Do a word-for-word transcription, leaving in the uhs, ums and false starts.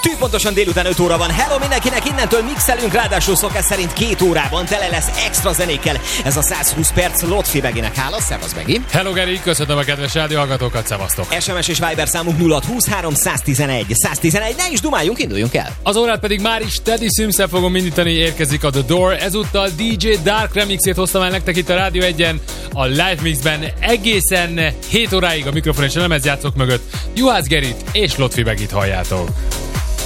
Tűpontosan délután öt óra van. Hello mindenkinek, innentől mixelünk, ráadásul szokás szerint két órában tele lesz extra zenékkel. Ez a száz húsz perc Lotfi Beginek hála. Szevasz, Begi. Hello, Geri, köszönöm a kedves rádióhallgatókat, szevasztok. es em es és Viber számunk nulla húszhárom száztizenegy száztizenegy. Ne is dumáljunk, induljunk el. Az órát pedig már is Teddy Sims-el fogom indítani, érkezik a The Door. Ezúttal dé dzsé Dark remixét hoztam el nektek itt a Rádió egyen, a Live Mixben egészen hét óráig a mikrofon és a lemezjátszók mögött Juhász Gerit és Lotfi Begit halljátok.